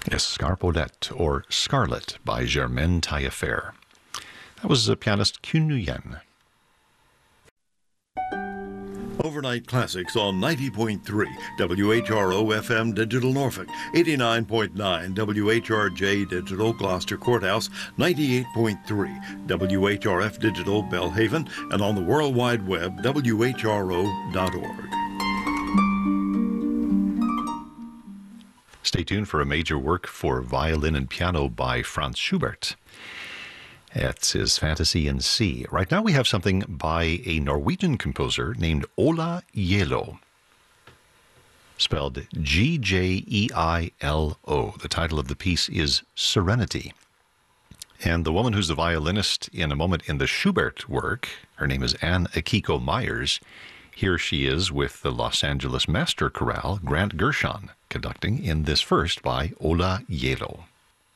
Escarpolette, or Scarlet, by Germaine Taillefer. That was pianist Qu Nguyen. Overnight Classics on 90.3 WHRO FM Digital Norfolk, 89.9 WHRJ Digital Gloucester Courthouse, 98.3 WHRF Digital Belhaven, and on the World Wide Web, WHRO.org. Stay tuned for a major work for violin and piano by Franz Schubert. It's his Fantasy in C. Right now we have something by a Norwegian composer named Ola Gjeilo, spelled Gjeilo. The title of the piece is Serenity. And the woman who's the violinist in a moment in the Schubert work, her name is Anne Akiko Myers. Here she is with the Los Angeles Master Chorale, Grant Gershon, conducting in this first by Ola Gjeilo.